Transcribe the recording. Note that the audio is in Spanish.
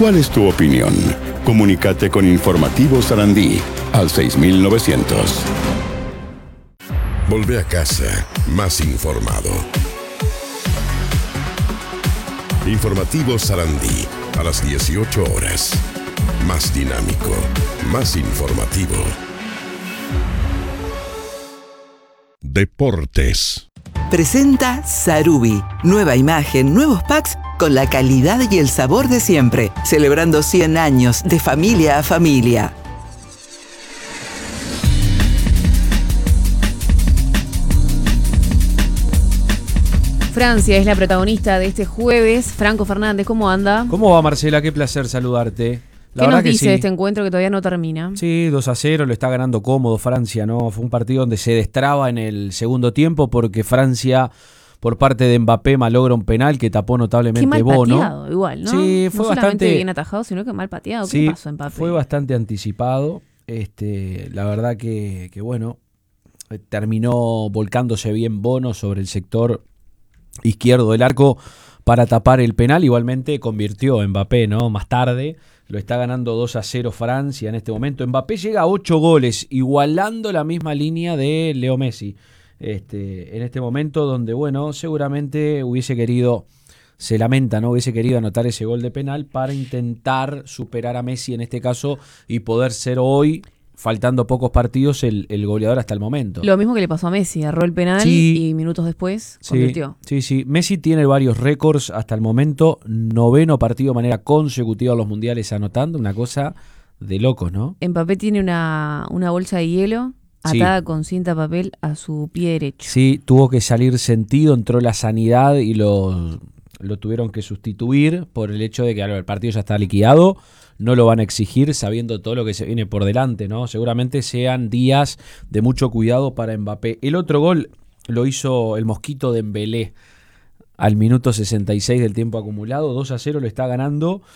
¿Cuál es tu opinión? Comunícate con Informativo Sarandí al 6900. Volvé a casa más informado. Informativo Sarandí a las 18 horas. Más dinámico, más informativo. Deportes. Presenta Sarubi. Nueva imagen, nuevos packs con la calidad y el sabor de siempre. Celebrando 100 años de familia a familia. Francia es la protagonista de este jueves. Franco Fernández, ¿cómo anda? ¿Cómo va, Marcela? Qué placer saludarte. ¿Qué nos dice este encuentro que todavía no termina? Sí, 2-0, lo está ganando cómodo Francia, ¿no? Fue un partido donde se destraba en el segundo tiempo porque Francia, por parte de Mbappé, malogra un penal que tapó notablemente Qué mal Bono. pateado, igual, ¿no? Sí, fue no solamente bastante bien atajado, sino que mal pateado. Sí, ¿Qué pasó en Mbappé? fue bastante anticipado. La verdad que bueno, terminó volcándose bien Bono sobre el sector izquierdo del arco para tapar el penal. Igualmente convirtió Mbappé, ¿no? Más tarde. Lo está ganando 2-0 Francia en este momento. Mbappé llega a 8 goles, igualando la misma línea de Leo Messi. En este momento donde, bueno, seguramente se lamenta, ¿no? Hubiese querido anotar ese gol de penal para intentar superar a Messi en este caso y poder ser hoy, faltando pocos partidos, el goleador hasta el momento. Lo mismo que le pasó a Messi, erró el penal y minutos después convirtió. Sí. Messi tiene varios récords hasta el momento. 9º partido de manera consecutiva a los mundiales anotando. Una cosa de locos, ¿no? Mbappé tiene una bolsa de hielo atada con cinta papel a su pie derecho. Sí, tuvo que salir sentido, entró la sanidad y lo tuvieron que sustituir por el hecho de que el partido ya está liquidado. No lo van a exigir sabiendo todo lo que se viene por delante, ¿no? Seguramente sean días de mucho cuidado para Mbappé. El otro gol lo hizo el Mosquito Dembélé al minuto 66 del tiempo acumulado. 2-0 lo está ganando